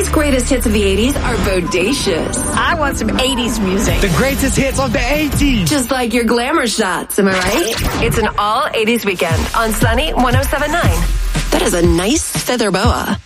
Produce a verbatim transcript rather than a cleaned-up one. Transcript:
These greatest hits of the eighties are bodacious. I want some eighties music. The greatest hits of the eighties. Just like your glamour shots, am I right? It's an all eighties weekend on Sunny one oh seven point nine. That is a nice feather boa.